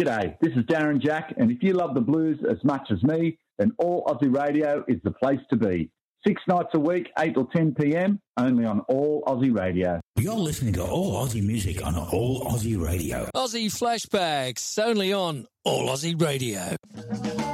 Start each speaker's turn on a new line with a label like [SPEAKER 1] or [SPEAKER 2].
[SPEAKER 1] G'day, this is Darren Jack, and if you love the blues as much as me, then All Aussie Radio is the place to be. 6 nights a week, 8 till 10 p.m, only on All Aussie Radio.
[SPEAKER 2] You're listening to All Aussie Music on All Aussie Radio.
[SPEAKER 3] Aussie Flashbacks, only on All Aussie Radio.